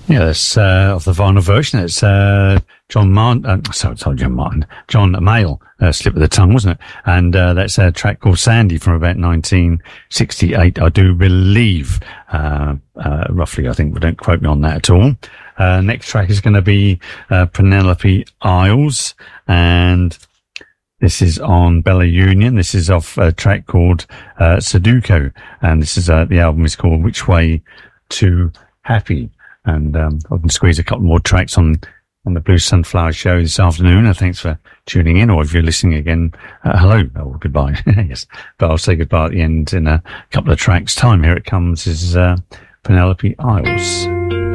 Yeah, that's of the vinyl version. It's John Mayall, slip of the tongue, wasn't it? And that's a track called Sandy from about 1968, I do believe. Roughly, I think. But don't quote me on that at all. Next track is going to be Penelope Isles, and this is on Bella Union. This is off a track called Sudoku, and this is the album is called Which Way to Happy. And I can squeeze a couple more tracks on the Blue Sunflower Show this afternoon. Thanks for tuning in, or if you're listening again, hello or goodbye. Yes, but I'll say goodbye at the end in a couple of tracks' time. Here it comes is Penelope Isles.